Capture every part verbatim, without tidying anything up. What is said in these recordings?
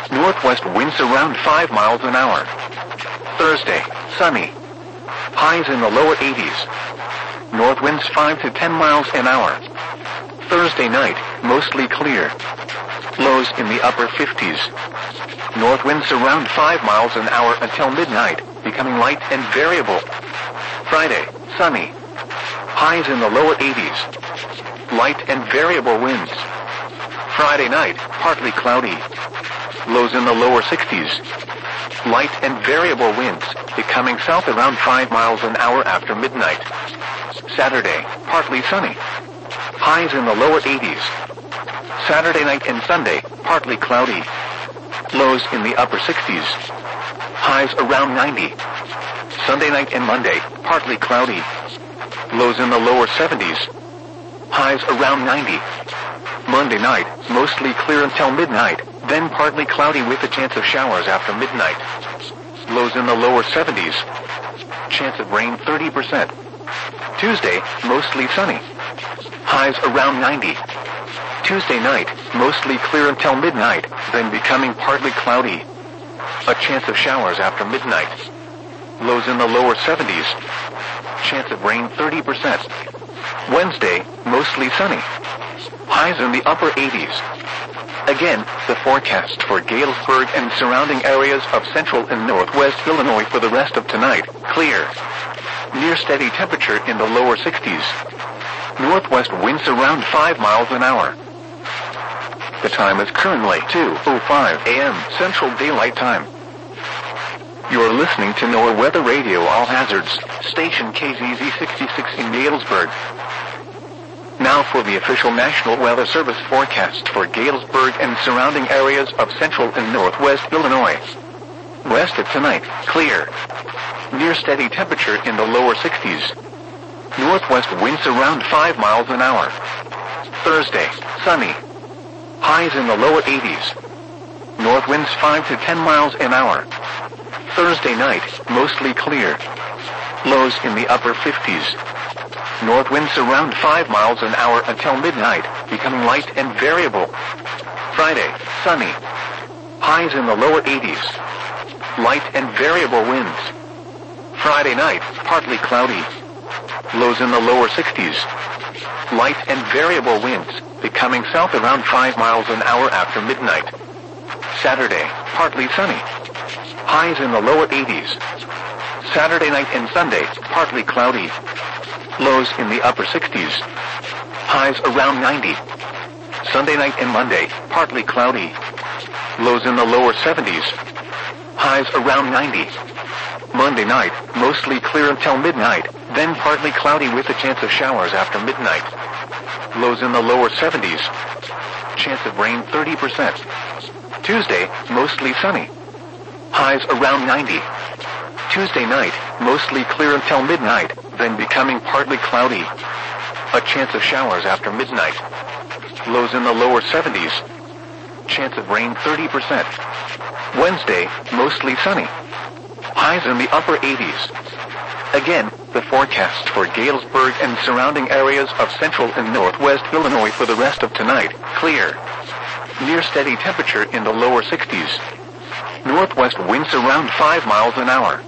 Northwest winds around five miles an hour. Thursday, sunny. Highs in the lower eighties. North winds five to ten miles an hour. Thursday night, mostly clear. Lows in the upper fifties. North winds around five miles an hour until midnight, becoming light and variable. Friday, sunny. Highs in the lower eighties. Light and variable winds. Friday night, partly cloudy. Lows in the lower sixties. Light and variable winds, becoming south around five miles an hour after midnight. Saturday, partly sunny. Highs in the lower eighties. Saturday night and Sunday, partly cloudy. Lows in the upper sixties. Highs around ninety. Sunday night and Monday, partly cloudy. Lows in the lower seventies. Highs around ninety. Monday night, mostly clear until midnight, then partly cloudy with a chance of showers after midnight. Lows in the lower seventies. Chance of rain thirty percent. Tuesday, mostly sunny. Highs around ninety. Tuesday night, mostly clear until midnight, then becoming partly cloudy. A chance of showers after midnight. Lows in the lower seventies. Chance of rain thirty percent. Wednesday, mostly sunny. Highs in the upper eighties. Again, the forecast for Galesburg and surrounding areas of central and northwest Illinois for the rest of tonight, clear. Near steady temperature in the lower sixties. Northwest winds around five miles an hour. The time is currently two oh five a.m. Central Daylight Time. You're listening to NOAA Weather Radio All Hazards, station K Z Z sixty-six in Galesburg. Now for the official National Weather Service forecast for Galesburg and surrounding areas of central and northwest Illinois. West of tonight, clear. Near steady temperature in the lower sixties. Northwest winds around five miles an hour. Thursday, sunny. Highs in the lower eighties. North winds five to ten miles an hour. Thursday night, mostly clear. Lows in the upper fifties. North winds around five miles an hour until midnight, becoming light and variable. Friday, sunny. Highs in the lower eighties. Light and variable winds. Friday night, partly cloudy. Lows in the lower sixties. Light and variable winds, becoming south around five miles an hour after midnight. Saturday, partly sunny. Highs in the lower eighties. Saturday night and Sunday, partly cloudy. Lows in the upper sixties. Highs around ninety. Sunday night and Monday, partly cloudy. Lows in the lower seventies. Highs around ninety. Monday night, mostly clear until midnight, then partly cloudy with a chance of showers after midnight. Lows in the lower seventies. Chance of rain thirty percent. Tuesday, mostly sunny. Highs around ninety. Tuesday night, mostly clear until midnight, then becoming partly cloudy. A chance of showers after midnight. Lows in the lower seventies. Chance of rain thirty percent. Wednesday, mostly sunny. Highs in the upper eighties. Again, the forecast for Galesburg and surrounding areas of central and northwest Illinois for the rest of tonight, clear. Near steady temperature in the lower sixties. Northwest winds around five miles an hour.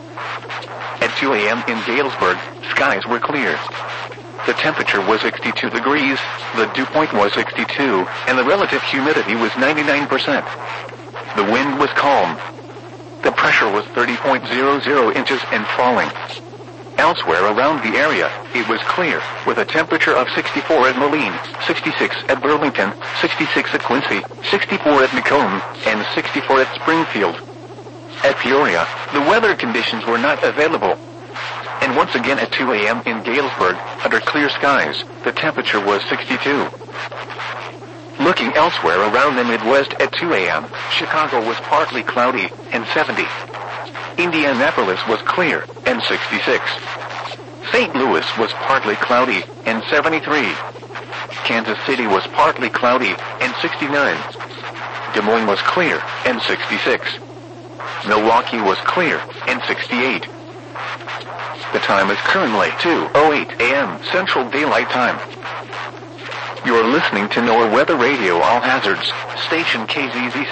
At two a.m. in Galesburg, skies were clear. The temperature was sixty-two degrees, the dew point was sixty-two, and the relative humidity was ninety-nine percent. The wind was calm. The pressure was thirty point zero zero inches and falling. Elsewhere around the area, it was clear, with a temperature of sixty-four at Moline, sixty-six at Burlington, sixty-six at Quincy, sixty-four at Macomb, and sixty-four at Springfield. At Peoria, the weather conditions were not available. And once again at two a.m. in Galesburg, under clear skies, the temperature was sixty-two. Looking elsewhere around the Midwest at two a.m., Chicago was partly cloudy, and seventy. Indianapolis was clear, and sixty-six. Saint Louis was partly cloudy, and seventy-three. Kansas City was partly cloudy, and sixty-nine. Des Moines was clear, and sixty-six. Milwaukee was clear, and sixty-eight. The time is currently two oh eight a.m. Central Daylight Time. You're listening to NOAA Weather Radio All Hazards, station K Z Z